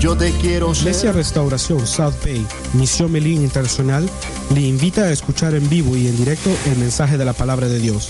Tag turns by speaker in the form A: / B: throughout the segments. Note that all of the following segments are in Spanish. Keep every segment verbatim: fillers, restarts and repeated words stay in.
A: Yo te quiero ser.
B: Iglesia Restauración South Bay, Misión Melín Internacional, le invita a escuchar en vivo y en directo el mensaje de la palabra de Dios.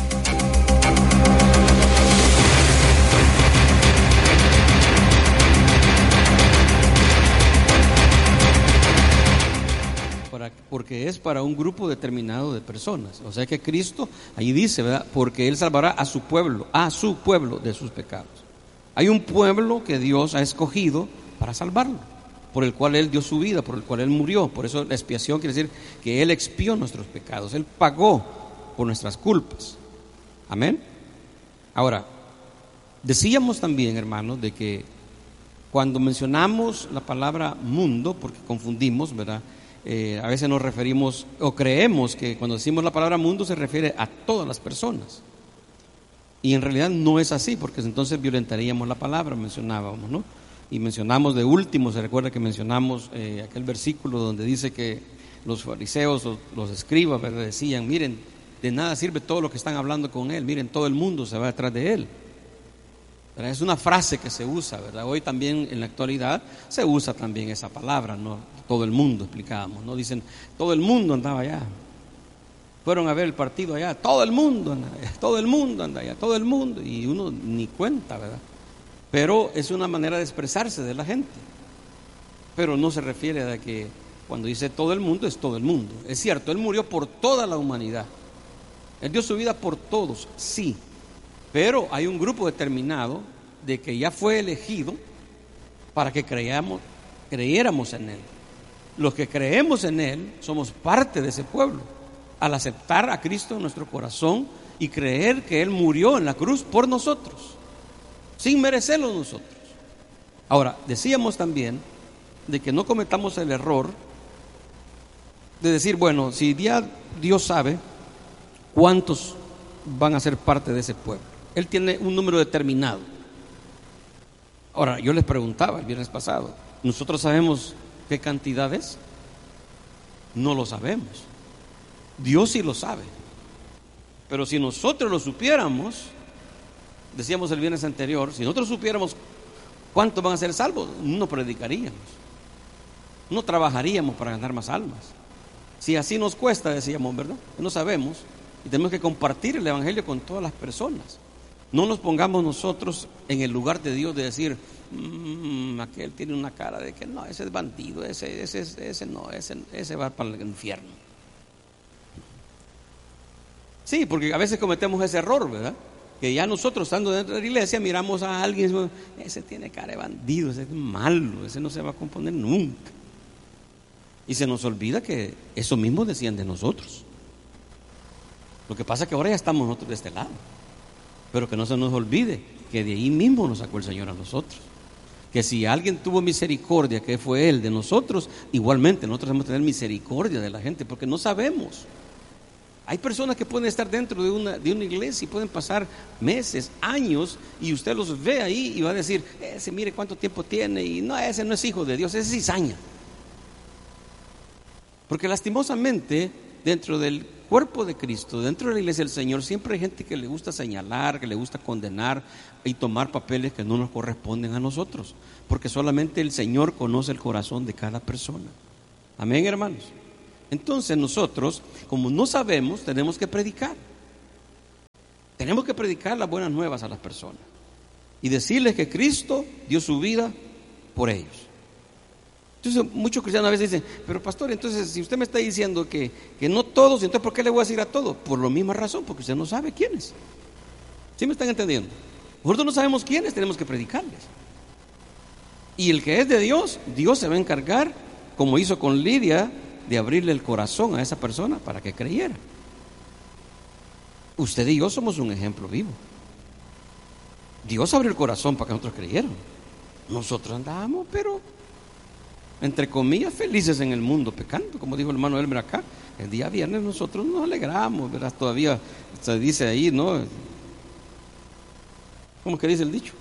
C: Porque es para un grupo determinado de personas. O sea que Cristo, ahí dice, ¿verdad? Porque Él salvará a su pueblo, a su pueblo de sus pecados. Hay un pueblo que Dios ha escogido para salvarlo, por el cual Él dio su vida, por el cual Él murió. Por eso la expiación quiere decir que Él expió nuestros pecados, Él pagó por nuestras culpas. Amén. Ahora, decíamos también, hermanos, de que cuando mencionamos la palabra mundo, porque confundimos, ¿verdad? Eh, a veces nos referimos o creemos que cuando decimos la palabra mundo se refiere a todas las personas, y en realidad no es así, porque entonces violentaríamos la palabra, mencionábamos, ¿no? Y mencionamos de último, se recuerda que mencionamos eh, aquel versículo donde dice que los fariseos, los, los escribas, ¿verdad? Decían, miren, de nada sirve todo lo que están hablando con él, miren, todo el mundo se va detrás de él. ¿Verdad? Es una frase que se usa, ¿verdad? Hoy también en la actualidad se usa también esa palabra, ¿no? Todo el mundo, explicábamos, ¿no? Dicen, todo el mundo andaba allá. Fueron a ver el partido allá, todo el mundo anda allá, todo el mundo anda allá, todo el mundo. Y uno ni cuenta, ¿verdad? Pero es una manera de expresarse de la gente. Pero no se refiere a que cuando dice todo el mundo, es todo el mundo. Es cierto, Él murió por toda la humanidad. Él dio su vida por todos, sí. Pero hay un grupo determinado de que ya fue elegido para que creyamos, creyéramos en Él. Los que creemos en Él somos parte de ese pueblo, al aceptar a Cristo en nuestro corazón y creer que Él murió en la cruz por nosotros, sin merecerlo nosotros. Ahora, decíamos también de que no cometamos el error de decir, bueno, si ya Dios sabe cuántos van a ser parte de ese pueblo, Él tiene un número determinado. Ahora, yo les preguntaba el viernes pasado, ¿nosotros sabemos qué cantidad es? No lo sabemos. Dios sí lo sabe. Pero si nosotros lo supiéramos, decíamos el viernes anterior, si nosotros supiéramos cuántos van a ser salvos, no predicaríamos, no trabajaríamos para ganar más almas. Si así nos cuesta, decíamos, ¿verdad? No sabemos y tenemos que compartir el evangelio con todas las personas. No nos pongamos nosotros en el lugar de Dios de decir, mmm, aquel tiene una cara de que no, ese es bandido, ese, ese, ese no, ese, ese va para el infierno. Sí, porque a veces cometemos ese error, ¿verdad? Que ya nosotros estando dentro de la iglesia miramos a alguien, ese tiene cara de bandido, ese es malo, ese no se va a componer nunca. Y se nos olvida que eso mismo decían de nosotros. Lo que pasa es que ahora ya estamos nosotros de este lado. Pero que no se nos olvide que de ahí mismo nos sacó el Señor a nosotros. Que si alguien tuvo misericordia, que fue Él de nosotros, igualmente nosotros debemos tener misericordia de la gente, porque no sabemos. Hay personas que pueden estar dentro de una, de una iglesia y pueden pasar meses, años, y usted los ve ahí y va a decir, ese mire cuánto tiempo tiene, y no, ese no es hijo de Dios, ese es cizaña. Porque lastimosamente, dentro del cuerpo de Cristo, dentro de la iglesia del Señor, siempre hay gente que le gusta señalar, que le gusta condenar y tomar papeles que no nos corresponden a nosotros, porque solamente el Señor conoce el corazón de cada persona. Amén, hermanos. Entonces nosotros, como no sabemos, tenemos que predicar. Tenemos que predicar las buenas nuevas a las personas y decirles que Cristo dio su vida por ellos. Entonces muchos cristianos a veces dicen, pero pastor, entonces si usted me está diciendo que, que no todos, entonces ¿por qué le voy a decir a todos? Por la misma razón, porque usted no sabe quiénes. ¿Sí me están entendiendo? Nosotros no sabemos quiénes, tenemos que predicarles. Y el que es de Dios, Dios se va a encargar, como hizo con Lidia, de abrirle el corazón a esa persona para que creyera. Usted y yo somos un ejemplo vivo. Dios abrió el corazón para que nosotros creyeran. Nosotros andábamos, pero entre comillas, felices en el mundo, pecando, como dijo el hermano Elmer acá. El día viernes nosotros nos alegramos, ¿verdad? Todavía se dice ahí, ¿no? ¿Cómo que dice el dicho?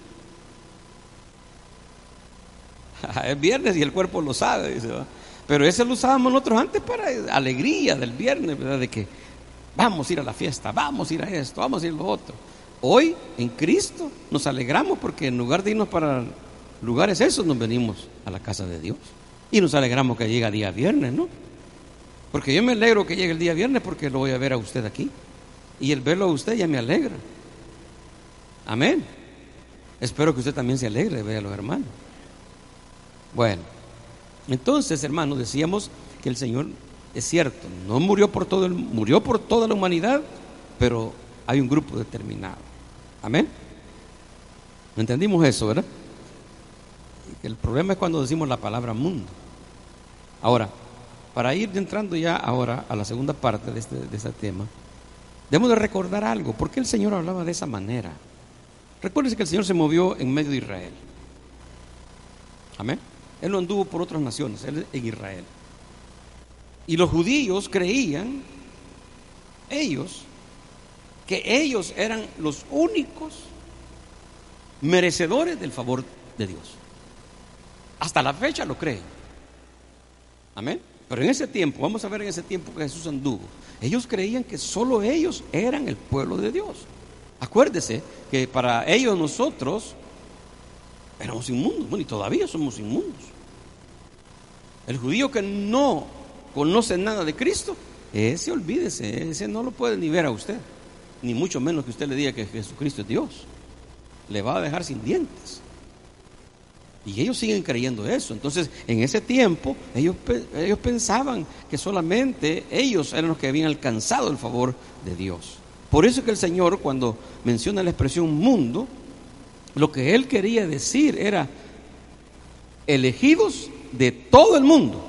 C: Es viernes y el cuerpo lo sabe, dice, ¿verdad? Pero ese lo usábamos nosotros antes para alegría del viernes, ¿verdad? De que vamos a ir a la fiesta, vamos a ir a esto, vamos a ir a lo otro. Hoy, en Cristo, nos alegramos porque en lugar de irnos para lugares esos nos venimos a la casa de Dios. Y nos alegramos que llega día viernes, ¿no? Porque yo me alegro que llegue el día viernes porque lo voy a ver a usted aquí. Y el verlo a usted ya me alegra. Amén. Espero que usted también se alegre de ver a los hermanos. Bueno, entonces, hermanos, decíamos que el Señor, es cierto, no murió por todo el, murió por toda la humanidad, pero hay un grupo determinado. Amén. ¿Entendimos eso, verdad? El problema es cuando decimos la palabra mundo. Ahora, para ir entrando ya ahora a la segunda parte de este, de este tema, debemos de recordar algo. ¿Por qué el Señor hablaba de esa manera? Recuérdense que el Señor se movió en medio de Israel. Amén. Él no anduvo por otras naciones, Él en Israel. Y los judíos creían, ellos, que ellos eran los únicos merecedores del favor de Dios. Hasta la fecha lo creen. Amén. Pero en ese tiempo, vamos a ver en ese tiempo que Jesús anduvo, ellos creían que solo ellos eran el pueblo de Dios. Acuérdese que para ellos nosotros éramos inmundos, bueno, y todavía somos inmundos. El judío que no conoce nada de Cristo, ese olvídese, ese no lo puede ni ver a usted, ni mucho menos que usted le diga que Jesucristo es Dios. Le va a dejar sin dientes. Y ellos siguen creyendo eso. Entonces, en ese tiempo, ellos, ellos pensaban que solamente ellos eran los que habían alcanzado el favor de Dios. Por eso es que el Señor, cuando menciona la expresión mundo, lo que Él quería decir era elegidos de todo el mundo.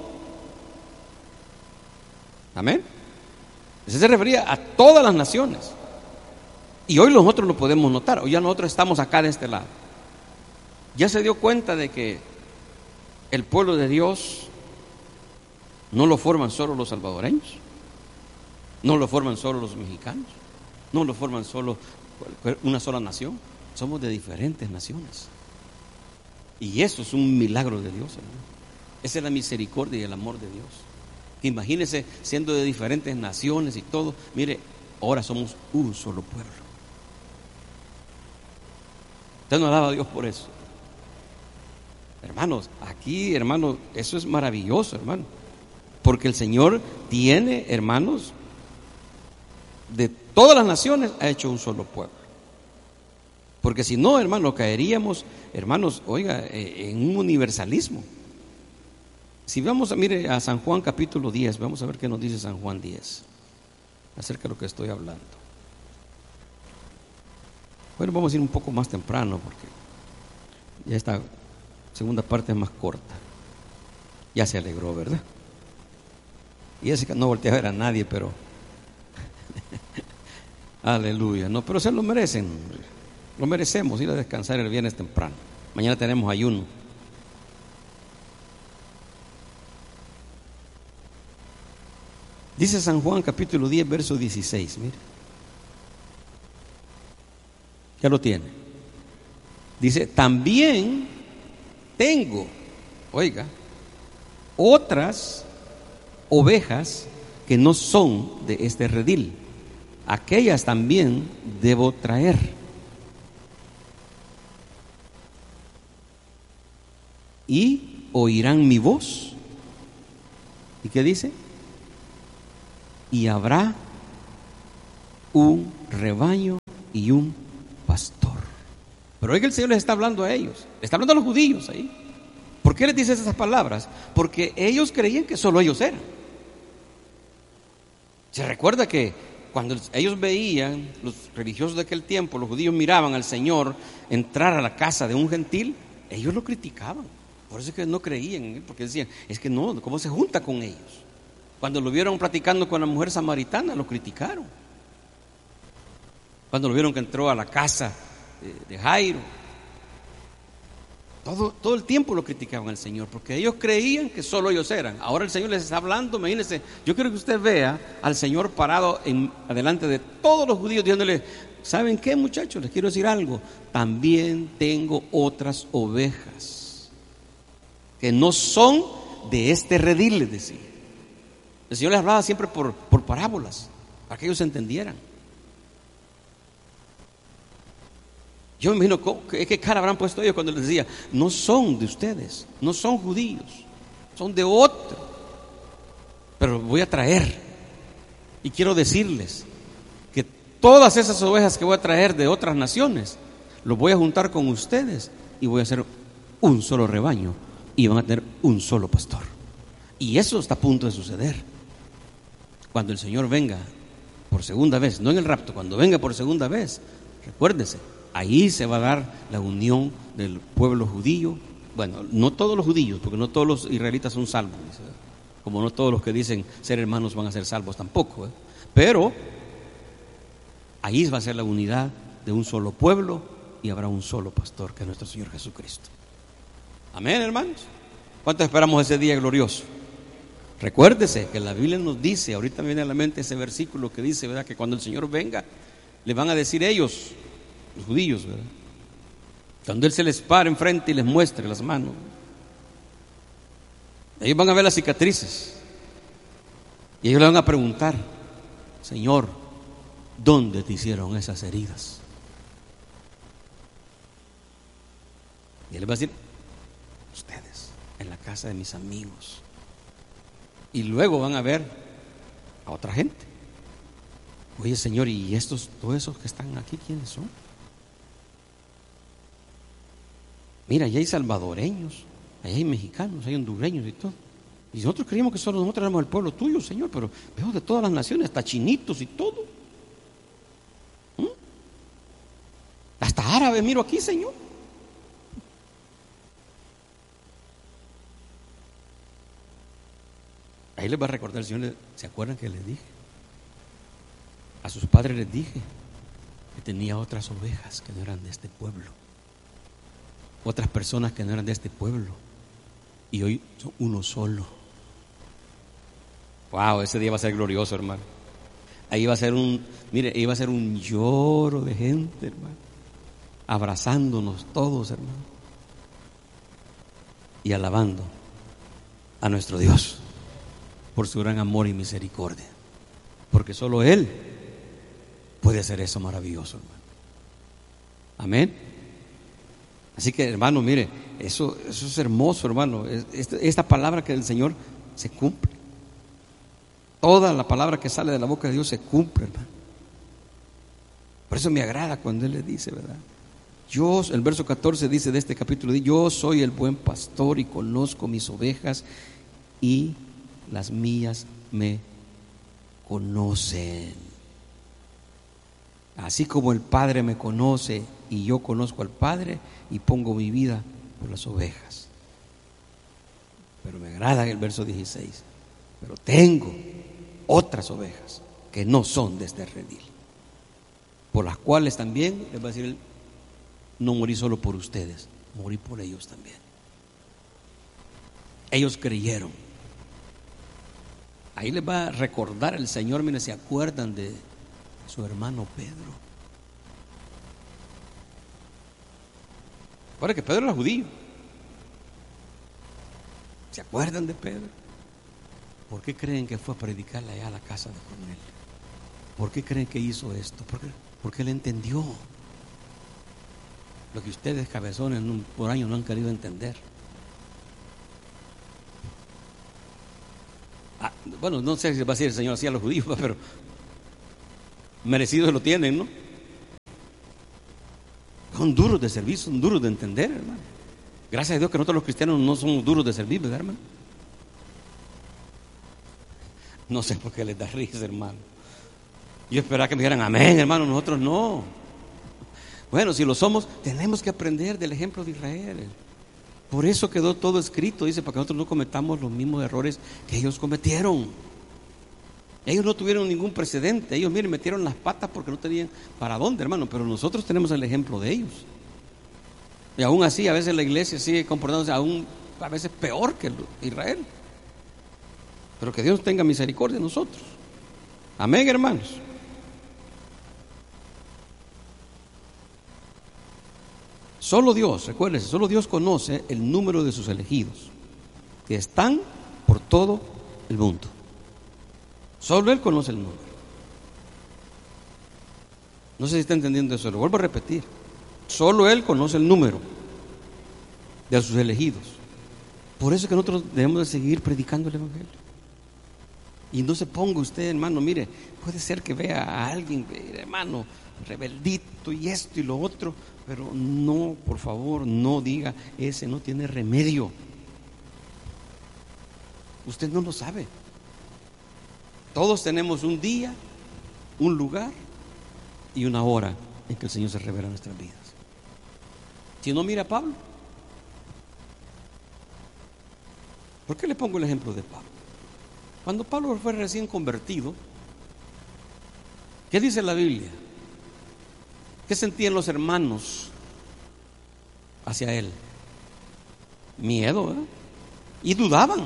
C: Amén. Ese se refería a todas las naciones. Y hoy nosotros lo podemos notar. Hoy ya nosotros estamos acá de este lado. Ya se dio cuenta de que el pueblo de Dios no lo forman solo los salvadoreños, no lo forman solo los mexicanos, no lo forman solo una sola nación. Somos de diferentes naciones. Y eso es un milagro de Dios, hermano. Esa es la misericordia y el amor de Dios. Imagínense siendo de diferentes naciones y todo. Mire, ahora somos un solo pueblo. Usted no alaba a Dios por eso. Hermanos, aquí, hermanos, eso es maravilloso, hermano. Porque el Señor tiene, hermanos, de todas las naciones ha hecho un solo pueblo. Porque si no, hermanos, caeríamos, hermanos, oiga, en un universalismo. Si vamos a, mire, a San Juan capítulo diez, vamos a ver qué nos dice San Juan diez, acerca de lo que estoy hablando. Bueno, vamos a ir un poco más temprano, porque ya esta segunda parte es más corta. Ya se alegró, ¿verdad? Y ese no voltea a ver a nadie, pero aleluya, no, pero se lo merecen. Lo merecemos ir a descansar el viernes temprano. Mañana tenemos ayuno. Dice San Juan capítulo diez, verso dieciséis. Mire. Ya lo tiene. Dice, también tengo, oiga, otras ovejas que no son de este redil. Aquellas también debo traer. Y oirán mi voz. ¿Y qué dice? Y habrá un rebaño y un pastor. Pero oiga, el Señor les está hablando a ellos, les está hablando a los judíos ahí. ¿Por qué les dice esas palabras? Porque ellos creían que solo ellos eran. Se recuerda que cuando ellos veían, los religiosos de aquel tiempo, los judíos miraban al Señor entrar a la casa de un gentil, ellos lo criticaban. Por eso es que no creían en él, porque decían, es que no, ¿cómo se junta con ellos? Cuando lo vieron platicando con la mujer samaritana, lo criticaron. Cuando lo vieron que entró a la casa de, de Jairo, todo, todo el tiempo lo criticaban al Señor, porque ellos creían que solo ellos eran. Ahora el Señor les está hablando, imagínense, yo quiero que usted vea al Señor parado en, adelante de todos los judíos, diciéndole, ¿saben qué, muchachos? Les quiero decir algo, también tengo otras ovejas que no son de este redil, les decía. El Señor les hablaba siempre por, por parábolas, para que ellos entendieran. Yo me imagino cómo- qué, qué cara habrán puesto ellos cuando les decía: no son de ustedes, no son judíos, son de otro, pero los voy a traer. Y quiero decirles que todas esas ovejas que voy a traer de otras naciones, los voy a juntar con ustedes y voy a hacer un solo rebaño y van a tener un solo pastor. Y eso está a punto de suceder. Cuando el Señor venga por segunda vez, no en el rapto, cuando venga por segunda vez, recuérdese, ahí se va a dar la unión del pueblo judío. Bueno, no todos los judíos, porque no todos los israelitas son salvos, dice, como no todos los que dicen ser hermanos van a ser salvos tampoco, ¿eh? Pero ahí va a ser la unidad de un solo pueblo y habrá un solo pastor, que es nuestro Señor Jesucristo. Amén, hermanos. ¿Cuánto esperamos ese día glorioso? Recuérdese que la Biblia nos dice, ahorita me viene a la mente ese versículo que dice, ¿verdad?, que cuando el Señor venga, le van a decir ellos, los judíos, ¿verdad?, cuando Él se les pare enfrente y les muestre las manos, ellos van a ver las cicatrices y ellos le van a preguntar: Señor, ¿dónde te hicieron esas heridas? Y Él les va a decir: ustedes, en la casa de mis amigos. Y luego van a ver a otra gente. Oye, Señor, ¿y estos, todos esos que están aquí, quiénes son? Mira, allá hay salvadoreños, allá hay mexicanos, hay hondureños y todo. Y nosotros creíamos que solo nosotros éramos el pueblo tuyo, Señor, pero veo de todas las naciones, hasta chinitos y todo. ¿Mm? Hasta árabes miro aquí, Señor. Ahí les va a recordar el Señor, ¿se acuerdan que les dije? A sus padres les dije que tenía otras ovejas que no eran de este pueblo, otras personas que no eran de este pueblo, y hoy son uno solo. Wow, ese día va a ser glorioso, hermano. Ahí va a ser un, mire, ahí va a ser un lloro de gente, hermano, abrazándonos todos, hermano, y alabando a nuestro Dios por su gran amor y misericordia, porque solo Él puede hacer eso maravilloso, hermano. Amén. Así que, hermano, mire, eso, eso es hermoso, hermano. Esta, esta palabra que del Señor se cumple. Toda la palabra que sale de la boca de Dios se cumple, hermano. Por eso me agrada cuando Él le dice, ¿verdad? Yo, el verso catorce dice de este capítulo: yo soy el buen pastor y conozco mis ovejas y las mías me conocen. Así como el Padre me conoce y yo conozco al Padre y pongo mi vida por las ovejas. Pero me agrada el verso dieciséis: pero tengo otras ovejas que no son de este redil, por las cuales también, les va a decir él, no morí solo por ustedes, morí por ellos también. Ellos creyeron. Ahí les va a recordar el Señor, miren, se acuerdan de su hermano Pedro. Ahora que Pedro era judío. ¿Se acuerdan de Pedro? ¿Por qué creen que fue a predicarle allá a la casa de Cornelio? ¿Por qué creen que hizo esto? Porque, porque él entendió lo que ustedes, cabezones, por años no han querido entender. Ah, bueno, no sé si va a decir el Señor así a los judíos, pero merecidos lo tienen, ¿no? Son duros de servir, son duros de entender, hermano. Gracias a Dios que nosotros los cristianos no somos duros de servir, ¿verdad, hermano? No sé por qué les da risa, hermano. Yo esperaba que me dijeran amén, hermano. Nosotros no. Bueno, si lo somos, tenemos que aprender del ejemplo de Israel. Por eso quedó todo escrito, dice, para que nosotros no cometamos los mismos errores que ellos cometieron. Ellos no tuvieron ningún precedente. Ellos, miren, metieron las patas porque no tenían para dónde, hermano. Pero nosotros tenemos el ejemplo de ellos. Y aún así, a veces la iglesia sigue comportándose aún a veces peor que Israel. Pero que Dios tenga misericordia de nosotros. Amén, hermanos. Solo Dios, recuérdense, solo Dios conoce el número de sus elegidos, que están por todo el mundo. Solo Él conoce el número. No sé si está entendiendo eso, lo vuelvo a repetir. Solo Él conoce el número de sus elegidos. Por eso es que nosotros debemos de seguir predicando el Evangelio. Y no se ponga usted, hermano, mire, puede ser que vea a alguien, hermano, rebeldito y esto y lo otro, pero no, por favor, no diga, ese no tiene remedio. Usted no lo sabe. Todos tenemos un día, un lugar y una hora en que el Señor se revela en nuestras vidas. Si no, mira a Pablo. ¿Por qué le pongo el ejemplo de Pablo? Cuando Pablo fue recién convertido, ¿qué dice la Biblia? ¿Qué sentían los hermanos hacia él? Miedo, ¿eh? Y dudaban.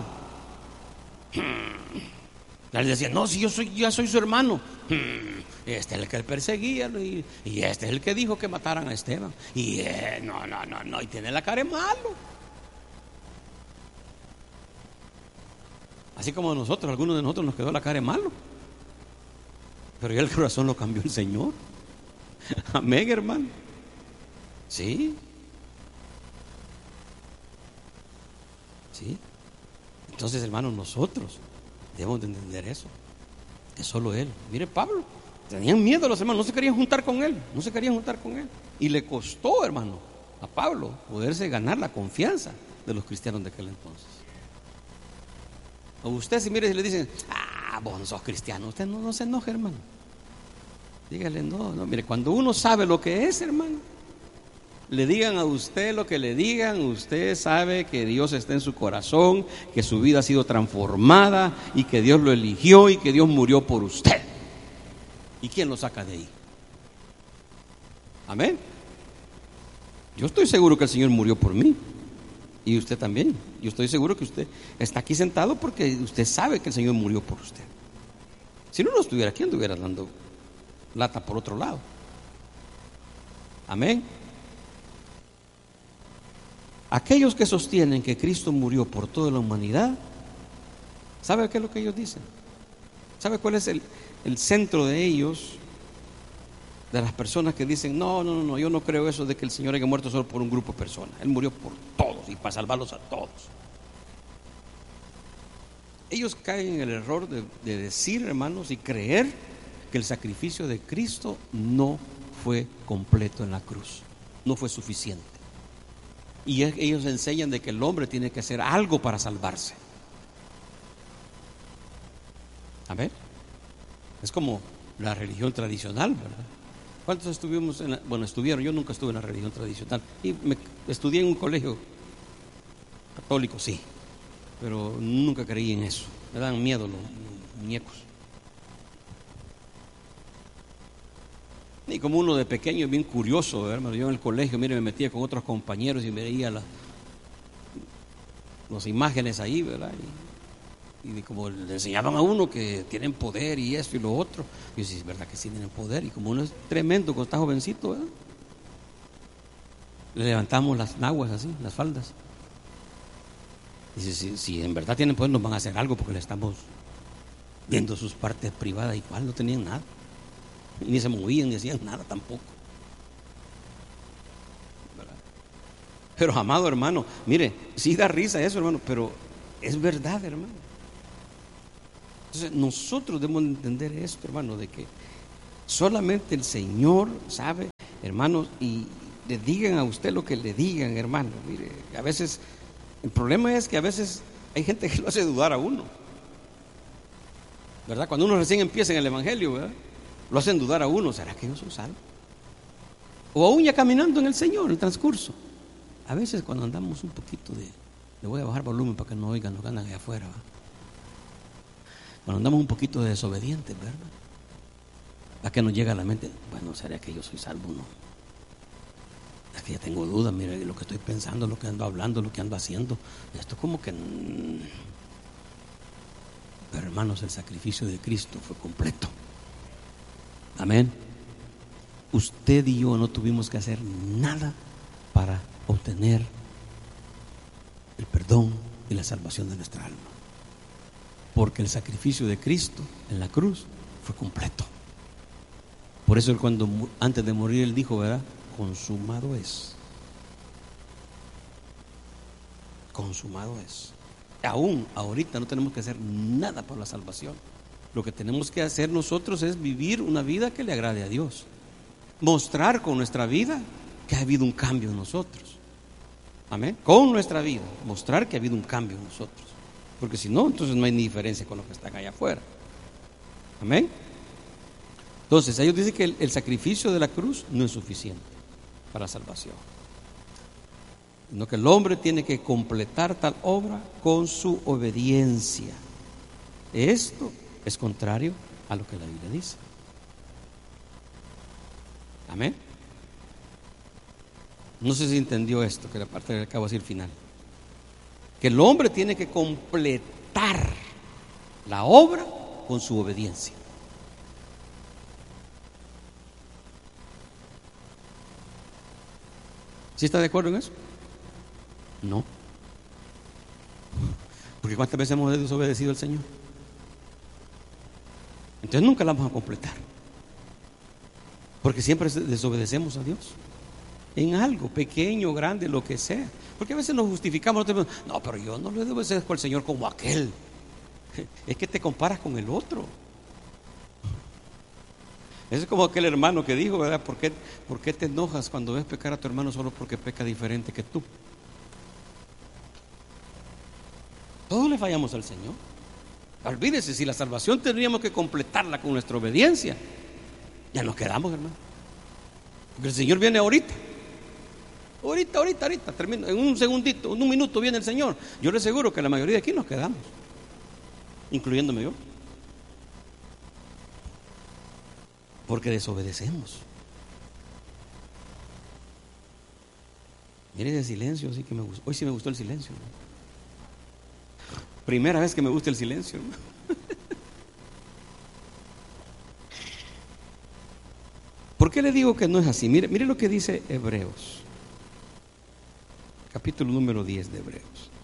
C: Él decía, no, si yo soy, ya soy su hermano. Este es el que él perseguía y, y este es el que dijo que mataran a Esteban. Y eh, no, no, no, no, y tiene la cara de malo. Así como nosotros, algunos de nosotros nos quedó la cara de malo. Pero ya el corazón lo cambió el Señor. Amén, hermano. Sí. Sí. Entonces, hermanos, nosotros debemos de entender eso. Que solo Él. Mire, Pablo, tenían miedo los hermanos, no se querían juntar con Él. No se querían juntar con Él. Y le costó, hermano, a Pablo poderse ganar la confianza de los cristianos de aquel entonces. O usted, si mire, si le dicen, ah, vos no sos cristiano, usted no, no se enoje, hermano. Dígale, no, no, mire, cuando uno sabe lo que es, hermano, le digan a usted lo que le digan, usted sabe que Dios está en su corazón, que su vida ha sido transformada y que Dios lo eligió y que Dios murió por usted. ¿Y quién lo saca de ahí? Amén. Yo estoy seguro que el Señor murió por mí. Y usted también. Yo estoy seguro que usted está aquí sentado porque usted sabe que el Señor murió por usted. Si no, no estuviera aquí, anduviera dando lata por otro lado. Amén. Aquellos que sostienen que Cristo murió por toda la humanidad, ¿sabe qué es lo que ellos dicen? ¿Sabe cuál es el, el centro de ellos? De las personas que dicen, no, no, no, yo no creo eso de que el Señor haya muerto solo por un grupo de personas. Él murió por todos y para salvarlos a todos. Ellos caen en el error de, de decir, hermanos, y creer que el sacrificio de Cristo no fue completo en la cruz, no fue suficiente. Y ellos enseñan de que el hombre tiene que hacer algo para salvarse. A ver, es como la religión tradicional, ¿verdad? ¿Cuántos estuvimos en la, bueno, estuvieron, yo nunca estuve en la religión tradicional y me, estudié en un colegio católico, sí, pero nunca creí en eso, me dan miedo los, los muñecos. Y como uno de pequeño es bien curioso, ¿verdad? Yo en el colegio, mire, me metía con otros compañeros y veía la, las imágenes ahí, ¿verdad? Y, y como le enseñaban a uno que tienen poder y esto y lo otro, y yo decía, es verdad que sí tienen poder, y como uno es tremendo cuando está jovencito, ¿verdad? Le levantamos las naguas así, las faldas. Dice, si, si en verdad tienen poder, nos van a hacer algo porque le estamos viendo sus partes privadas, igual no tenían nada. Y ni se movían, ni hacían nada tampoco. ¿Verdad? Pero amado hermano, mire, sí da risa eso, hermano, pero es verdad, hermano. Entonces nosotros debemos entender esto, hermano, de que solamente el Señor sabe, hermanos, y le digan a usted lo que le digan, hermano. Mire, a veces, el problema es que a veces hay gente que lo hace dudar a uno, ¿verdad? Cuando uno recién empieza en el Evangelio, ¿verdad? Lo hacen dudar a uno, ¿será que yo soy salvo? O aún ya caminando en el Señor, en el transcurso. A veces cuando andamos un poquito de, le voy a bajar volumen para que no oigan, nos ganan allá afuera, ¿verdad? Cuando andamos un poquito de desobedientes, ¿verdad? ¿A qué nos llega a la mente? Bueno, ¿será que yo soy salvo o no? Es que ya tengo dudas, mire, lo que estoy pensando, lo que ando hablando, lo que ando haciendo. Esto como que... Pero hermanos, el sacrificio de Cristo fue completo. Amén. Usted y yo no tuvimos que hacer nada para obtener el perdón y la salvación de nuestra alma, porque el sacrificio de Cristo en la cruz fue completo. Por eso él, cuando antes de morir, él dijo, ¿verdad? consumado es. Consumado es. Aún ahorita no tenemos que hacer nada por la salvación. Lo que tenemos que hacer nosotros es vivir una vida que le agrade a Dios. Mostrar con nuestra vida que ha habido un cambio en nosotros. Amén. Con nuestra vida, mostrar que ha habido un cambio en nosotros. Porque si no, entonces no hay ni diferencia con los que están allá afuera. Amén. Entonces, ellos dicen que el, el sacrificio de la cruz no es suficiente para la salvación, sino que el hombre tiene que completar tal obra con su obediencia. Esto es contrario a lo que la Biblia dice. Amén. No sé si entendió esto, que la parte que acabo de decir final. Que el hombre tiene que completar la obra con su obediencia. ¿Sí está de acuerdo en eso? No. Porque ¿cuántas veces hemos desobedecido al Señor? Entonces nunca la vamos a completar. Porque siempre desobedecemos a Dios. En algo, pequeño, grande, lo que sea. Porque a veces nos justificamos. No, pero yo no le obedezco al Señor como aquel. Es que te comparas con el otro. Es como aquel hermano que dijo, ¿verdad? ¿Por qué, ¿Por qué te enojas cuando ves pecar a tu hermano solo porque peca diferente que tú? Todos le fallamos al Señor. Olvídese, si la salvación tendríamos que completarla con nuestra obediencia, ya nos quedamos, hermano. Porque el Señor viene ahorita. Ahorita, ahorita, ahorita, termino. En un segundito, en un minuto viene el Señor. Yo le aseguro que la mayoría de aquí nos quedamos, incluyéndome yo. Porque desobedecemos. Mire ese silencio, así que me gustó. Hoy sí me gustó el silencio, ¿no? Primera vez que me gusta el silencio, ¿no? ¿Por qué le digo que no es así? Mire, mire lo que dice Hebreos, capítulo número diez de Hebreos.